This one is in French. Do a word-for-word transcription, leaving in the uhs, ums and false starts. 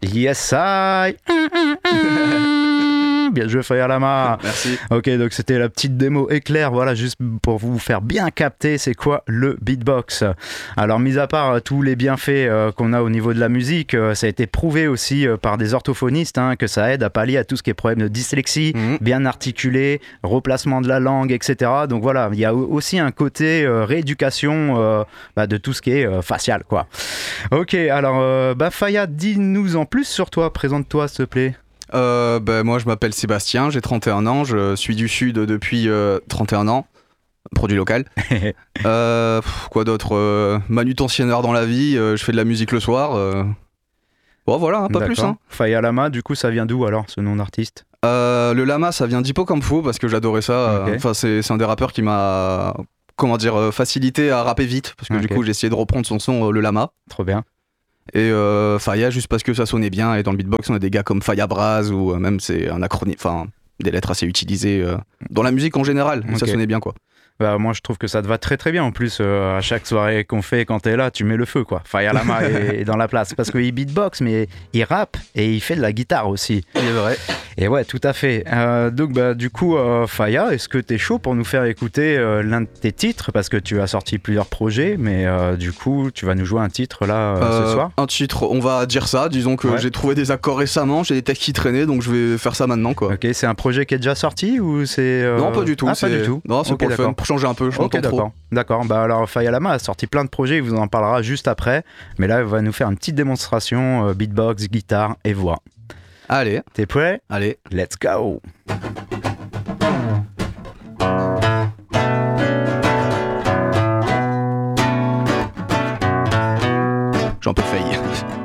Yes, I. Bien joué, Faya Lama. Merci. Ok, donc c'était la petite démo éclair, voilà, juste pour vous faire bien capter c'est quoi le beatbox. Alors, mis à part euh, tous les bienfaits euh, qu'on a au niveau de la musique, euh, ça a été prouvé aussi euh, par des orthophonistes hein, que ça aide à pallier à tout ce qui est problème de dyslexie, Mmh. bien articulé, replacement de la langue, et cetera. Donc voilà, il y a aussi un côté euh, rééducation euh, bah, de tout ce qui est euh, facial, quoi. Ok, alors, euh, bah, Faya, dis-nous en plus sur toi, présente-toi s'il te plaît. Euh, bah, moi, je m'appelle Sébastien, j'ai trente et un ans, je suis du Sud depuis euh, trente et un ans. Produit local. euh, pff, quoi d'autre euh, Manutentionnaire dans la vie, euh, je fais de la musique le soir. Euh... Bon, voilà, hein, pas D'accord. plus. Hein. Faya Lama, du coup, ça vient d'où alors, ce nom d'artiste? Euh, le lama, ça vient d'Hippocampo parce que j'adorais ça. Ok. Enfin, c'est, c'est un des rappeurs qui m'a, comment dire, euh, facilité à rapper vite parce que Ok. du coup, j'ai essayé de reprendre son son, euh, le lama. Trop bien. Et euh, Faya, juste parce que ça sonnait bien. Et dans le beatbox, on a des gars comme Faya Braz ou euh, même c'est un acronyme, enfin des lettres assez utilisées euh, dans la musique en général. Et ça Ok. sonnait bien quoi. Bah, moi, je trouve que ça te va très très bien. En plus, euh, à chaque soirée qu'on fait, quand t'es là, tu mets le feu, quoi. Faya Lama est, est dans la place. Parce qu'il beatbox, mais il rappe et il fait de la guitare aussi. Il est vrai. Et ouais, tout à fait. Euh, donc, bah, du coup, euh, Faya, est-ce que t'es chaud pour nous faire écouter euh, l'un de tes titres? Parce que tu as sorti plusieurs projets, mais euh, du coup, tu vas nous jouer un titre là euh, Euh, ce soir. un titre, on va dire ça. Disons que Ouais. j'ai trouvé des accords récemment, j'ai des textes qui traînaient, donc je vais faire ça maintenant quoi. Ok, c'est un projet qui est déjà sorti ou c'est. euh, Non, pas du tout. Ah, c'est... pas du tout. Non, c'est Ok, pour le fun, d'accord. pour changer un peu. Je Ok, m'entends trop. d'accord. D'accord. Bah alors, Faya Lama a sorti plein de projets, il vous en parlera juste après. Mais là, il va nous faire une petite démonstration euh, beatbox, guitare et voix. Allez, T'es prêt? allez. Let's go! J'ai un peu failli.